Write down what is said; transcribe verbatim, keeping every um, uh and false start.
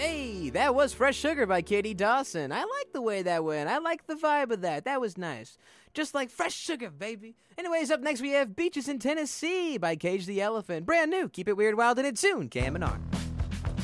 Hey, that was Fresh Sugar by Katie Dawson. I like the way that went. I like the vibe of that. That was nice. Just like fresh sugar, baby. Anyways, up next we have Beaches in Tennessee by Cage the Elephant. Brand new. Keep it weird, wild, and it's soon. Cam and R.